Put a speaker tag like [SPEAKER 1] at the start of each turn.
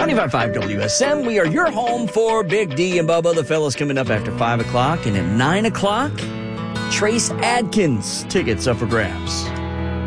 [SPEAKER 1] 95.5 WSM. We are your home for Big D and Bubba. The fellas coming up after 5 o'clock. And at 9 o'clock, Trace Adkins. Tickets up for grabs.